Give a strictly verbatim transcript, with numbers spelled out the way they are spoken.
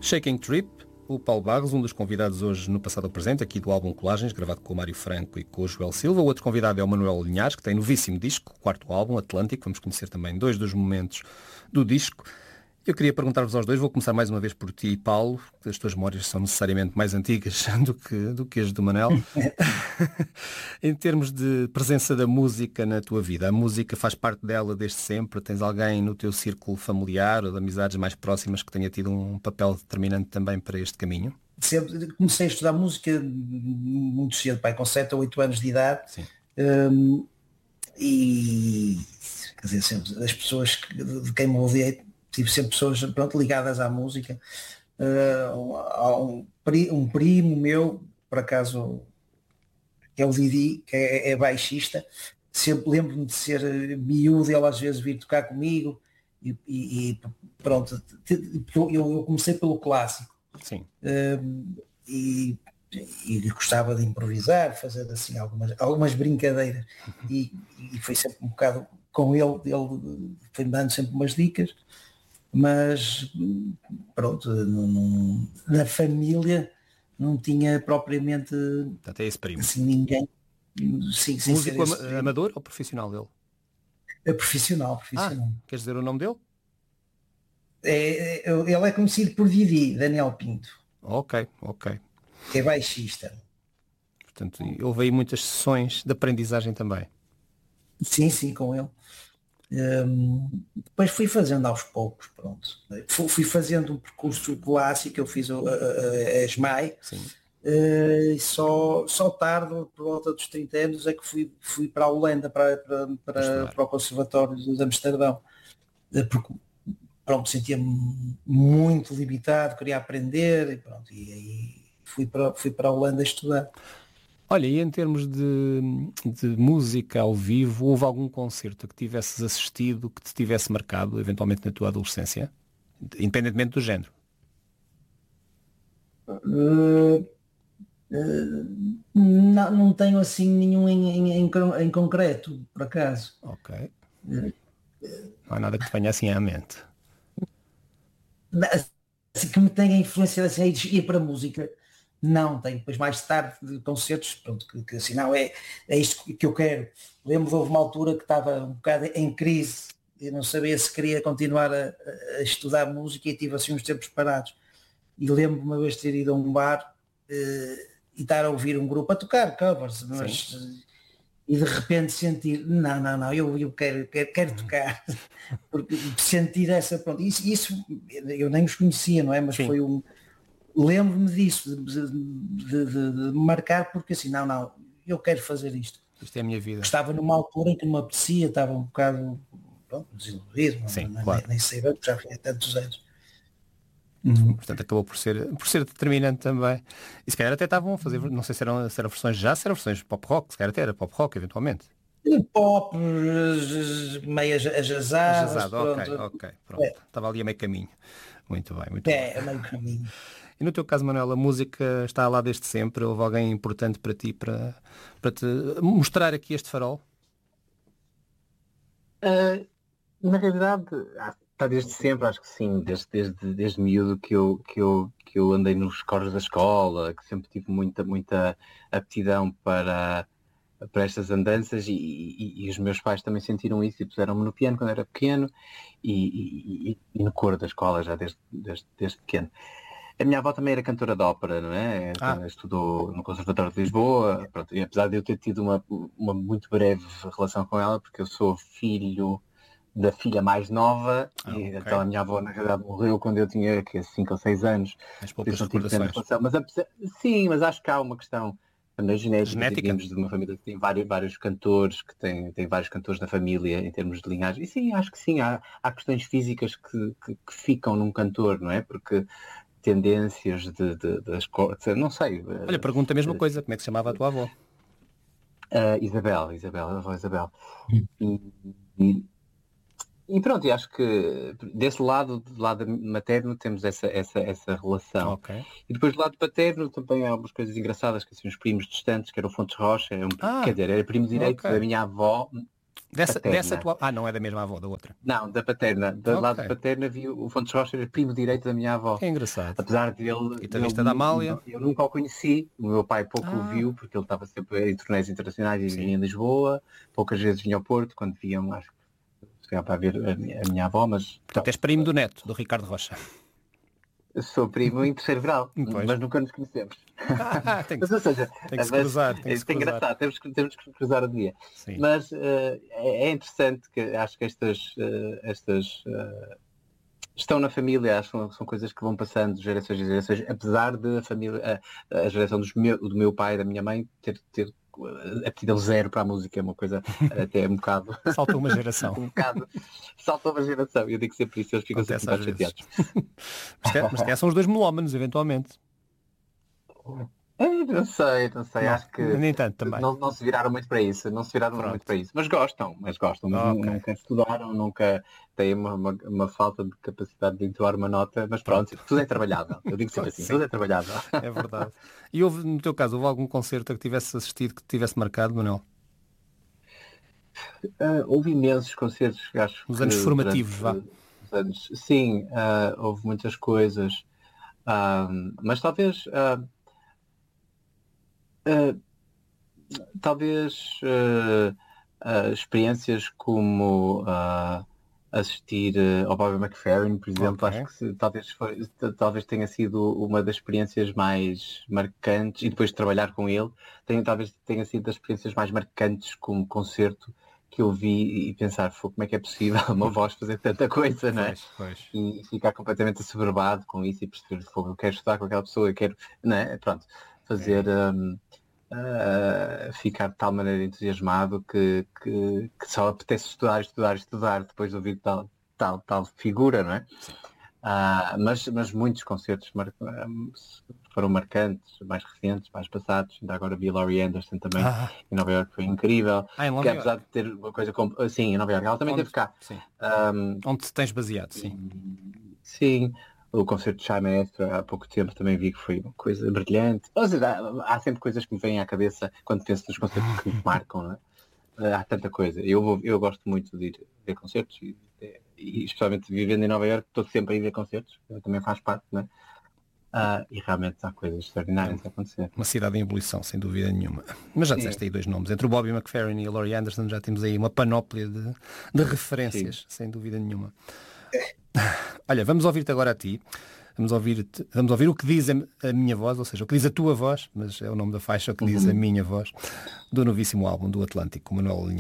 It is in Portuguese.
Shaking Trip, o Paulo Barros, um dos convidados hoje no Passado ao Presente, aqui do álbum Colagens, gravado com o Mário Franco e com o Joel Silva. O outro convidado é o Manuel Linhares, que tem novíssimo disco, o quarto álbum, Atlântico. Vamos conhecer também dois dos momentos do disco. Eu queria perguntar-vos aos dois, vou começar mais uma vez por ti, Paulo, que as tuas memórias são necessariamente mais antigas do que, do que as do Manel. Em termos de presença da música na tua vida, a música faz parte dela desde sempre? Tens alguém no teu círculo familiar ou de amizades mais próximas que tenha tido um papel determinante também para este caminho? Sempre, comecei a estudar música muito cedo, pai, com sete ou oito anos de idade. Sim. Um, e quer dizer, sempre, as pessoas que, de quem me rodeei, tive sempre pessoas, pronto, ligadas à música. Uh, há um, um primo meu, por acaso, que é o Didi, que é, é baixista. Sempre lembro-me de ser miúdo, ele às vezes vir tocar comigo e, e, e pronto, eu, eu comecei pelo clássico. Sim. Uh, e, e gostava de improvisar, fazer assim algumas, algumas brincadeiras e, e foi sempre um bocado com ele, ele foi-me dando sempre umas dicas. Mas pronto, não, não, na família não tinha propriamente até esse primo. Assim, ninguém. Sim, sem músico ser ama- amador ou profissional dele? É profissional, profissional. Ah, queres dizer o nome dele? É, é, ele é conhecido por Didi, Daniel Pinto. Ok, ok. Que é baixista. Portanto, houve aí muitas sessões de aprendizagem também. Sim, sim, com ele. Um, depois fui fazendo aos poucos, pronto. Fui, fui fazendo um percurso clássico, eu fiz a, a, a ESMAI, uh, só, só tarde, por volta dos trinta anos, é que fui, fui para a Holanda, para, para, para, para o Conservatório de Amsterdão, uh, porque pronto, sentia-me muito limitado, queria aprender, e pronto, e aí fui para, fui para a Holanda estudar. Olha, e em termos de, de música ao vivo, houve algum concerto que tivesses assistido, que te tivesse marcado, eventualmente na tua adolescência, independentemente do género? Uh, uh, não, não tenho assim nenhum em, em, em, em concreto, por acaso. Ok. Uh, não há nada que te venha assim à mente. Assim, que me tenha influenciado assim, ir para a música. Não, tenho depois mais tarde de concertos, pronto, que, que assim, não, é, é isto que eu quero. Lembro de houve uma altura que estava um bocado em crise, e não sabia se queria continuar a, a estudar música e tive assim uns tempos parados. E lembro-me uma vez de ter ido a um bar uh, e estar a ouvir um grupo a tocar covers, mas uh, e de repente sentir, não, não, não, eu, eu quero, quero, quero tocar, porque sentir essa, pronto, isso, isso eu nem os conhecia, não é? Mas Sim. foi um lembro-me disso, de, de, de, de marcar, porque assim, não, não, eu quero fazer isto. Isto é a minha vida. Estava numa altura em que me apetecia, estava um bocado pronto, desenvolvido, Sim, não, claro. nem, nem sei bem, já foi há tantos anos. Uhum. Portanto, acabou por ser, por ser determinante também. E se calhar até estavam a fazer, não sei se eram, se eram versões já, se eram versões pop rock, se calhar até era pop rock, eventualmente. Pop, meio ajazado. Ajazado, ok, ok, pronto. É. Estava ali a meio caminho. Muito bem, muito é, bem. É, meio caminho. E no teu caso, Manuel, a música está lá desde sempre? Houve alguém importante para ti, para, para te mostrar aqui este farol? Uh, na realidade, está desde sempre, acho que sim, desde, desde, desde miúdo que eu, que, eu, que eu andei nos coros da escola, que sempre tive muita, muita aptidão para, para estas andanças e, e, e os meus pais também sentiram isso e puseram-me no piano quando era pequeno e, e, e no coro da escola já desde, desde, desde pequeno. A minha avó também era cantora de ópera, não é? Ah. Estudou no Conservatório de Lisboa, pronto, e apesar de eu ter tido uma, uma muito breve relação com ela, porque eu sou filho da filha mais nova, ah, e okay. Então a minha avó na realidade morreu quando eu tinha cinco ou seis anos. As poucas recordações. Mas apesar, sim, mas acho que há uma questão também genética, genética. De uma família que tem vários, vários cantores, que tem, tem vários cantores na família em termos de linhagem. E sim, acho que sim, há, há questões físicas que, que, que ficam num cantor, não é? Porque tendências de, de, das cores, não sei. Olha, pergunta a mesma uh, coisa, como é que se chamava a tua avó? Uh, Isabel, Isabel, a avó Isabel. E, e, e pronto, e acho que desse lado, do lado materno, temos essa, essa, essa relação. Okay. E depois do lado paterno também há algumas coisas engraçadas, que assim, os primos distantes, que eram Fontes Rocha, um, ah, quer dizer, era primo direito okay. da minha avó, Dessa, paterna. dessa tua... Ah, não é da mesma avó, da outra. Não, da paterna. Do Ok. lado paterna vi o Fontes Rocha, era primo direito da minha avó. Que engraçado. Apesar dele... Guitarrista dele- da Amália. Eu nunca o conheci. O meu pai pouco Ah. o viu, porque ele estava sempre em turnês internacionais e Sim. vinha em Lisboa. Poucas vezes vinha ao Porto, quando viam, acho que chegava para ver a minha, a minha avó, mas... Portanto, és primo do neto, do Ricardo Rocha. Eu sou primo em terceiro grau, Pois. mas nunca nos conhecemos. Ah, tem que, Mas, ou seja, tem que se mas cruzar, tem que se isto é cruzar. engraçado, temos que, temos que cruzar o dia. Sim. Mas eh, é é interessante que acho que estas, eh, estas eh, estão na família, acho que são, são coisas que vão passando de gerações em gerações, apesar de a família, a, a geração dos meu, do meu pai e da minha mãe ter, ter eh, aptidão zero para a música, é uma coisa até um bocado, Saltou uma geração. um bocado, saltou uma geração, eu digo sempre isso, eles ficam Acontece sempre um às bocado vezes. chateados. Mas, te- mas te- são os dois melómanos, eventualmente. Eh, Não sei, não sei, Não, acho que nem tanto também. não, não se viraram muito para isso, não se viraram Pronto. muito para isso, mas gostam, mas gostam, mas Ah, nu- ok. nunca estudaram, nunca têm uma, uma, uma falta de capacidade de entoar uma nota, mas pronto, tudo é trabalhável, eu digo sempre assim, Sim. tudo é trabalhável. É verdade. E houve, no teu caso, houve algum concerto a que tivesse assistido que te tivesse marcado, Manuel? Ah, houve imensos concertos, acho Nos que anos formativos, durante os anos, sim, ah, houve muitas coisas, ah, mas talvez ah, ah, talvez eh, ah, experiências como ah, assistir eh, ao Bobby McFerrin, por exemplo, Ok. acho que se- talvez, foi, t- talvez tenha sido uma das experiências mais marcantes, e depois de trabalhar com ele, tem, talvez tenha sido das experiências mais marcantes como concerto que eu vi e pensar, "Fô, como é que é possível uma voz fazer tanta coisa, não é?" Pois, pois. E ficar completamente assoberbado com isso e perceber, "Fogo, eu quero estudar com aquela pessoa, eu quero, não é? Pronto, fazer, hum, ah, ficar de tal maneira entusiasmado que, que, que só apetece estudar, estudar, estudar depois de ouvir tal, tal, tal figura, não é? Ah, mas, mas muitos concertos mar- hum, foram marcantes, mais recentes, mais passados, ainda agora vi Laurie Anderson também Ah, em Nova Iorque, foi incrível, ah, em que Nova apesar Iorque. de ter uma coisa como, assim, em Nova Iorque, ela também Onde, teve cá. sim. Hum, Onde te tens baseado, sim. Sim, o concerto de Chai Maestro há pouco tempo também vi que foi uma coisa brilhante. Ou seja, há, há sempre coisas que me vêm à cabeça quando penso nos concertos que me marcam, não é? Há tanta coisa. Eu, vou, eu gosto muito de ir ver concertos e, e especialmente vivendo em Nova Iorque, estou sempre a ir ver concertos, também faz parte, não é? Ah, e realmente há coisas extraordinárias a acontecer. Uma cidade em ebulição, sem dúvida nenhuma. Mas já Sim. disseste aí dois nomes. Entre o Bobby McFerrin e a Laurie Anderson já temos aí uma panóplia de, de referências, sem dúvida nenhuma. Olha, vamos ouvir-te agora a ti. Vamos ouvir, vamos ouvir o que diz a, a minha voz, ou seja, o que diz a tua voz, mas é o nome da faixa, o que diz a minha voz, do novíssimo álbum do Atlântico, Manuel Linhares.